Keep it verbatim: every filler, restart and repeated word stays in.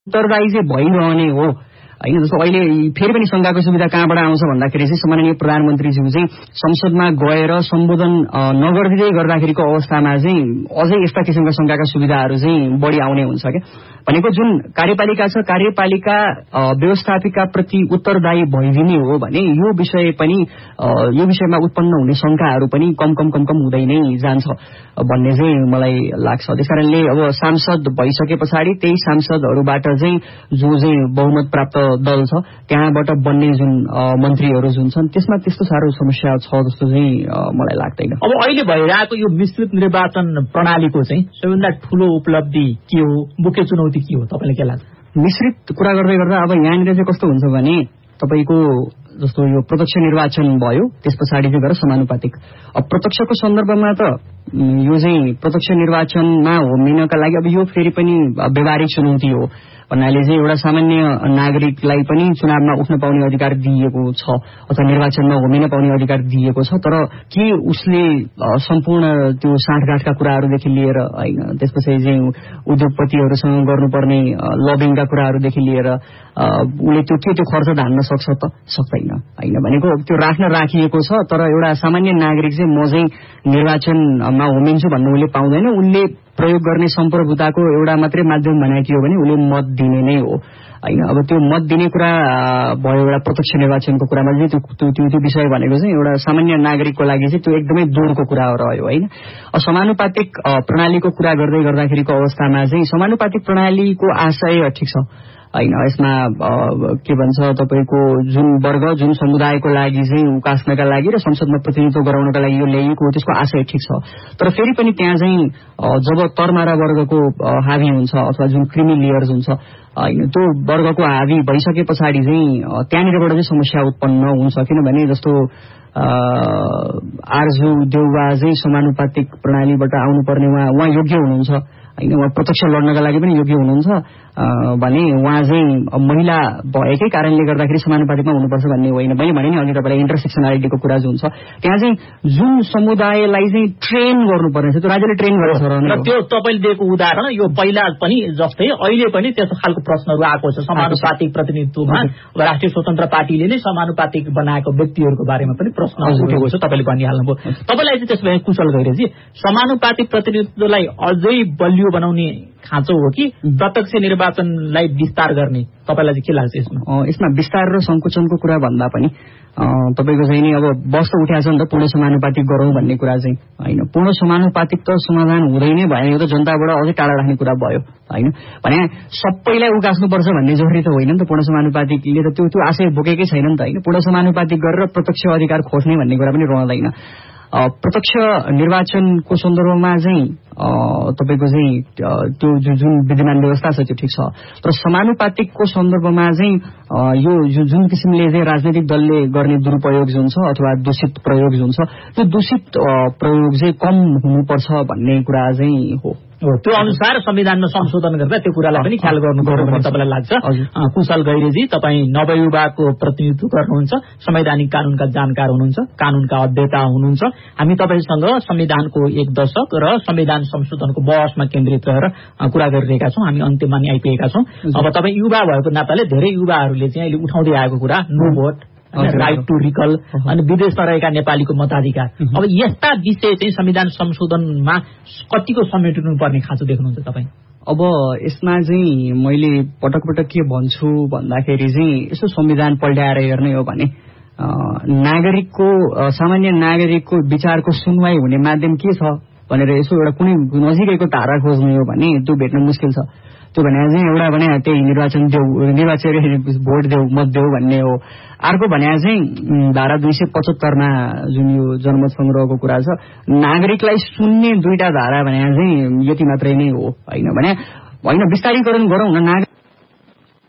उत्तरदायी चाहिँ भइरहने हो हैन। जस्तो अहिले फेरि पनि शंकाको सुविधा कहाँबाट आउँछ भन्दाखेरि चाहिँ सम्माननीय प्रधानमन्त्रीज्यू चाहिँ संसदमा गएर सम्बोधन नगर्दिँदै गर्दाखेरिको अवस्थामा चाहिँ अझै यस्ता किसिमका शंकाका सुविधाहरू चाहिँ बढी आउने हुन्छ क्या। भनेको जुन कार्यपालिका छ, कार्यपालिका व्यवस्थापिका प्रति उत्तरदायी भइदिने हो भने यो विषय पनि यो विषयमा उत्पन्न हुने शंकाहरू पनि कम कम कम कम हुँदै नै जान्छ भन्ने चाहिँ मलाई लाग्छ। त्यसकारणले अब सांसद भइसके पछाडि त्यही सांसदहरूबाट चाहिँ जो चाहिँ बहुमत प्राप्त दल छ त्यहाँबाट बन्ने जुन मन्त्रीहरू जुन छन् त्यसमा त्यस्तो साह्रो समस्या छ जस्तो चाहिँ मलाई लाग्दैन। अब अहिले भइरहेको यो मिश्रित निर्वाचन प्रणालीको चाहिँ सबैभन्दा ठूलो उपलब्धि के हो, मुख्य चुनौती के हो तपाईलाई के लाग्छ? मिश्रित कुरा गर्दै गर्दा अब यहाँनिर चाहिँ कस्तो हुन्छ भने तपाईको जस्तो यो प्रत्यक्ष निर्वाचन भयो त्यस पछाडि चाहिँ गएर समानुपातिक। अब प्रत्यक्षको सन्दर्भमा त यो चाहिँ प्रत्यक्ष निर्वाचनमा होमिनका लागि अब यो फेरि पनि व्यवहारिक चुनौती हो भन्नाले चाहिँ एउटा सामान्य नागरिकलाई पनि चुनावमा उठ्न पाउने अधिकार दिएको छ अथवा निर्वाचनमा होमिन पाउने अधिकार दिएको छ, तर के उसले सम्पूर्ण त्यो साँठगाँठका कुराहरूदेखि लिएर हैन त्यसपछि चाहिँ उद्योगपतिहरूसँग गर्नुपर्ने लबिङका कुराहरूदेखि लिएर उसले त्यो के त्यो खर्च धान्न सक्छ त? सक्दैन हैन। भनेको त्यो राख्न राखिएको छ, तर एउटा सामान्य नागरिक चाहिँ म चाहिँ निर्वाचनमा होमिन्छु भन्ने उसले पाउँदैन। उसले प्रयोग गर्ने सम्प्रभुताको एउटा मात्रै माध्यम बनाइदियो भने उसले मत दिने नै हो हैन। अब त्यो मत दिने कुरा भयो एउटा प्रत्यक्ष निर्वाचनको कुरामा चाहिँ त्यो त्यो त्यो विषय भनेको चाहिँ एउटा सामान्य नागरिकको लागि चाहिँ त्यो एकदमै दूरको कुरा रह्यो हैन। समानुपातिक प्रणालीको कुरा गर्दै गर्दाखेरिको अवस्थामा चाहिँ समानुपातिक प्रणालीको आशय ठिक छ हैन। यसमा के भन्छ तपाईको जुन वर्ग जुन समुदायको लागि चाहिँ उकास्नका लागि र संसदमा प्रतिनिधित्व गराउनका लागि यो ल्याइएको हो त्यसको आशय ठिक छ, तर फेरि पनि त्यहाँ चाहिँ जब तरमारा वर्गको हावी हुन्छ अथवा जुन क्रिमी लेयर्स हुन्छ हैन त्यो वर्गको हावी भइसके पछाडि चाहिँ त्यहाँनिरबाट चाहिँ समस्या उत्पन्न हुन्छ। किनभने जस्तो आरजु देउवा चाहिँ समानुपातिक प्रणालीबाट आउनुपर्ने उहाँ उहाँ योग्य हुनुहुन्छ हैन, उहाँ प्रत्यक्ष लड्नका लागि पनि योग्य हुनुहुन्छ भने उहाँ चाहिँ महिला भएकै कारणले गर्दाखेरि समानुपातिकमा हुनुपर्छ भन्ने होइन। मैले भने नि अघि तपाईँलाई इन्टरसेक्सनालिटीको कुरा जुन छ त्यहाँ चाहिँ जुन समुदायलाई चाहिँ ट्रेन गर्नुपर्ने छ त्यो राज्यले ट्रेन गरेर र त्यो तपाईँले दिएको उदाहरण यो पहिला पनि जस्तै अहिले पनि त्यस्तो खालको प्रश्नहरू आएको छ समानुपातिक प्रतिनिधित्वमा। राष्ट्रिय स्वतन्त्र पार्टीले नै समानुपातिक बनाएको व्यक्तिहरूको बारेमा पनि प्रश्न उठेको छ, तपाईँले भनिहाल्नुभयो। तपाईँलाई चाहिँ त्यसो भए कुशल गैरेजी समानुपातिक प्रतिनिधित्वलाई अझै बलियो बनाउने खाँचो हो कि प्रत्यक्ष निर्वाचनलाई विस्तार गर्ने, तपाईलाई चाहिँ के लाग्छ यसमा? यसमा विस्तार र संकुचनको कुरा भन्दा पनि तपाईको चाहिँ नि अब बस्त उठाएको छ नि त पूर्ण समानुपातिक गरौँ भन्ने कुरा चाहिँ हैन। पूर्ण समानुपातिक त समाधान हुँदै नै भएन, यो त जनताबाट अझै टाढा राख्ने कुरा भयो हैन। भने सबैलाई उकास्नुपर्छ भन्ने जरुरी त होइन नि त। पूर्ण समानुपातिकले त त्यो त्यो आशय बोकेकै छैन नि त हैन। पूर्ण समानुपातिक गरेर प्रत्यक्ष अधिकार खोज्ने भन्ने कुरा पनि रहँदैन। प्रत्यक्ष निर्वाचनको सन्दर्भमा चाहिँ तपाईको चाहिँ त्यो जुन विद्यमान व्यवस्था छ त्यो ठिक छ, तर समानुपातिकको सन्दर्भमा चाहिँ यो जुन किसिमले चाहिँ राजनैतिक दलले गर्ने दुरुपयोग जुन छ अथवा दूषित प्रयोग जुन छ त्यो दूषित प्रयोग चाहिँ कम हुनुपर्छ भन्ने कुरा चाहिँ हो। त्यो अनुसार संविधानमा संशोधन गर्दा त्यो कुरालाई पनि ख्याल गर्नुपर्छ भन्ने तपाईँलाई लाग्छ? कुशल गैरेजी, तपाईँ नवयुवाको प्रतिनिधित्व गर्नुहुन्छ, संवैधानिक कानूनका जानकार हुनुहुन्छ, कानूनका अध्येता हुनुहुन्छ। हामी तपाईँसँग संविधानको एक दशक र संविधान संशोधनको बहसमा केन्द्रित रहेर कुरा गरिरहेका छौँ। हामी अन्त्यमा नि आइपुगेका छौँ। अब तपाईँ युवा भएको नाताले धेरै युवाहरूले चाहिँ अहिले उठाउँदै आएको कुरा नो भोट, राइट टु रिकल अनि विदेशमा रहेका नेपालीको मताधिकार, अब यस्ता विषय चाहिँ संविधान संशोधनमा कतिको समेट्नु पर्ने खाँचो देख्नुहुन्छ तपाईँ? अब यसमा चाहिँ मैले पटक पटक के भन्छु भन्दाखेरि चाहिँ यसो संविधान पल्टाएर हेर्ने हो भने नागरिकको सामान्य नागरिकको विचारको सुनवाई हुने माध्यम के छ भनेर यसो एउटा कुनै नजिकैको धारा खोज्ने हो भने त्यो भेट्न मुस्किल छ। त्यो भने चाहिँ एउटा भने त्यही निर्वाचन देऊ निर्वाचन भोट देऊ मत देऊ भन्ने हो। अर्को भने चाहिँ धारा दुई सय पचहत्तरमा जुन यो जनमत संग्रहको कुरा छ नागरिकलाई सुन्ने दुईटा धारा भने चाहिँ यति मात्रै नै हो हैन। भने होइन विस्तारीकरण गरौँ न। नागरिक